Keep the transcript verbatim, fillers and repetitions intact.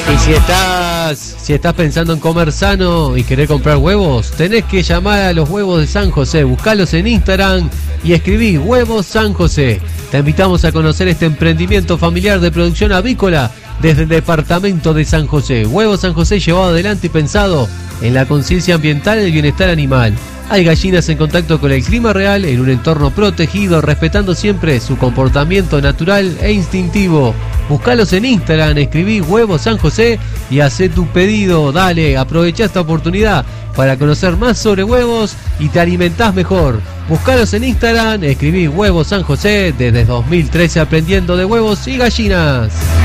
Y si estás, si estás pensando en comer sano y querer comprar huevos, tenés que llamar a los huevos de San José, buscalos en Instagram y escribí Huevos San José. Te invitamos a conocer este emprendimiento familiar de producción avícola desde el departamento de San José. Huevos San José llevado adelante y pensado en la conciencia ambiental y el bienestar animal. Hay gallinas en contacto con el clima real en un entorno protegido, respetando siempre su comportamiento natural e instintivo. Búscalos en Instagram, escribí Huevos San José y hacé tu pedido. Dale, aprovecha esta oportunidad para conocer más sobre huevos y te alimentás mejor. Búscalos en Instagram, escribí Huevos San José, desde dos mil trece aprendiendo de huevos y gallinas.